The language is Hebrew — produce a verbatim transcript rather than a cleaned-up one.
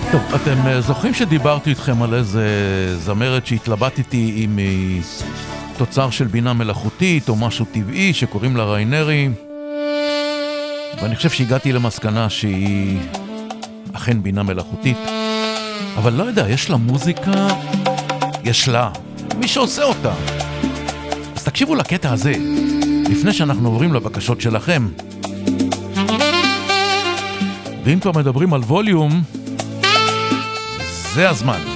טוב, אתם זוכרים שדיברתי איתכם על איזה זמרת שהתלבטתי אם היא תוצר של בינה מלאכותית או משהו טבעי שקוראים לה ריינרי, ואני חושב שהגעתי למסקנה שהיא אכן בינה מלאכותית, אבל לא יודע, יש לה מוזיקה, יש לה מי שעושה אותה. אז תקשיבו לקטע הזה לפני שאנחנו עוברים לבקשות שלכם. ואם כבר מדברים על ווליום, זה הזמן.